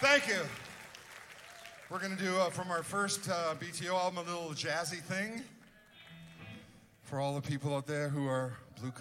Thank you. We're going to do, from our first BTO album, a little jazzy thing for all the people out there who are blue